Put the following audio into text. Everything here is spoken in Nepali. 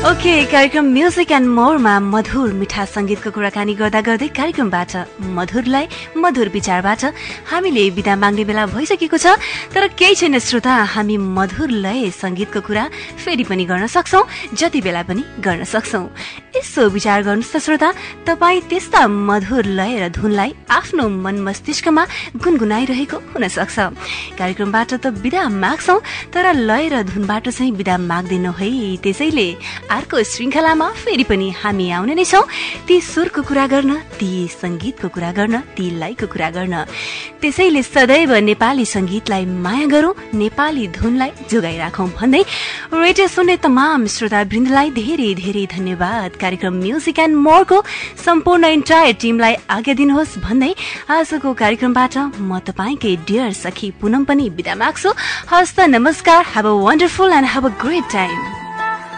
ओके, कार्यक्रम म्युजिक एन्ड मोरमा मधुर मिठा संगीतको कुराकानी गर्दा गर्दै कार्यक्रमबाट मधुरलाई मधुर विचारबाट हामीले बिदा माग्ने बेला भइसकेको छ। तर केही छैन श्रोता, हामी मधुर लय संगीतको कुरा फेरि पनि गर्न सक्छौं, जति बेला पनि गर्न सक्छौं। यसो विचार गर्नुहोस् त श्रोता, तपाईँ त्यस्ता मधुर लय र धुनलाई आफ्नो मन मस्तिष्कमा गुनगुनाइरहेको हुन सक्छ। कार्यक्रमबाट त बिदा माग्छौं, तर लय र धुनबाट चाहिँ बिदा माग्दैनौं है। त्यसैले अर्को श्रृंखलामा फेरि पनि हामी आउने नै छौं, ती सुरको कुरा गर्न, ती संगीतको कुरा गर्न, ती लयको कुरा गर्न। त्यसैले सदैव नेपाली संगीतलाई माया गरौं, नेपाली धुनलाई जोगाइराखौं भन्दै रेडियो सुन्ने तमाम श्रोता वृन्दलाई धेरै धेरै धन्यवाद। कार्यक्रम म्युजिक एन्ड मोरको सम्पूर्ण इन्टायर टिमलाई आज्ञा दिनुहोस् भन्दै आजको कार्यक्रमबाट म तपाईकै डियर सखी पुनम पनि बिदा माग्छु। हस्त नमस्कार, have a wonderful and have a great time.